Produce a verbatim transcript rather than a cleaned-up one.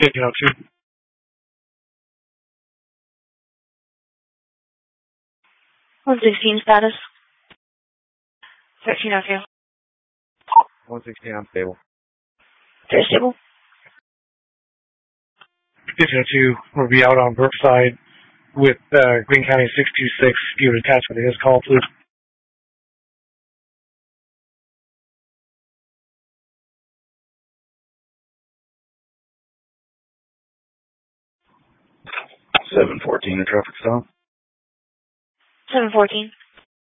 fifteen oh two. one sixteen status. thirteen oh two. one sixteen, I'm stable. They're stable. fifteen oh two will be out on Brookside with uh, Greene County six two six. You would attach with his call, please. seven fourteen, a traffic stop. seven fourteen.